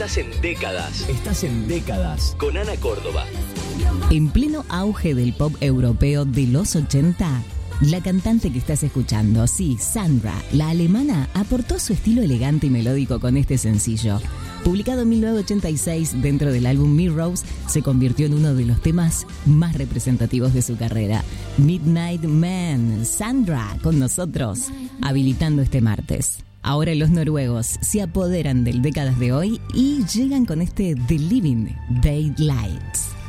Estás en Décadas. Estás en Décadas. Con Ana Córdoba. En pleno auge del pop europeo de los 80, la cantante que estás escuchando, sí, Sandra, la alemana, aportó su estilo elegante y melódico con este sencillo. Publicado en 1986 dentro del álbum Mirrors, se convirtió en uno de los temas más representativos de su carrera. Midnight Man, Sandra, con nosotros, habilitando este martes. Ahora los noruegos se apoderan del Décadas de hoy y llegan con este The Living Daylights.